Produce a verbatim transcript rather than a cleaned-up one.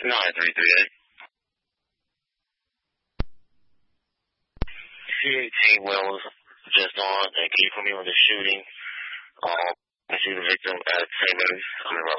nine three three eight. C eighteen Wells, just on, and can you put me on the shooting? Um, I see the victim at Saint Mary's. I'm in